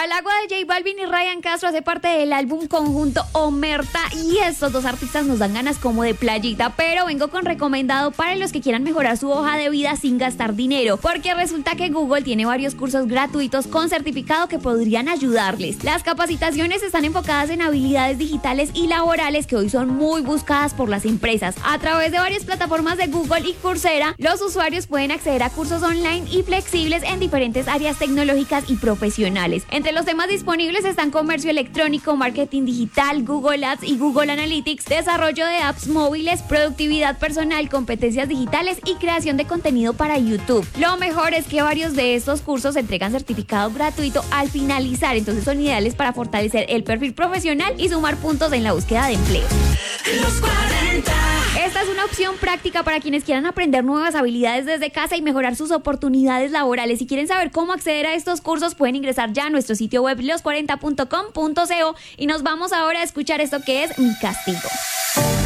Balagua de J Balvin y Ryan Castro hace parte del álbum conjunto Omerta y estos dos artistas nos dan ganas como de playita, pero vengo con recomendado para los que quieran mejorar su hoja de vida sin gastar dinero, porque resulta que Google tiene varios cursos gratuitos con certificado que podrían ayudarles. Las capacitaciones están enfocadas en habilidades digitales y laborales que hoy son muy buscadas por las empresas. A través de varias plataformas de Google y Coursera, los usuarios pueden acceder a cursos online y flexibles en diferentes áreas tecnológicas y profesionales. Entre los temas disponibles están comercio electrónico, marketing digital, Google Ads y Google Analytics, desarrollo de apps móviles, productividad personal, competencias digitales y creación de contenido para YouTube. Lo mejor es que varios de estos cursos entregan certificado gratuito al finalizar, entonces son ideales para fortalecer el perfil profesional y sumar puntos en la búsqueda de empleo. Los 40. Esta es una opción práctica para quienes quieran aprender nuevas habilidades desde casa y mejorar sus oportunidades laborales. Si quieren saber cómo acceder a estos cursos, pueden ingresar ya a nuestro sitio web los40.com.co y nos vamos ahora a escuchar esto que es Mi Castigo.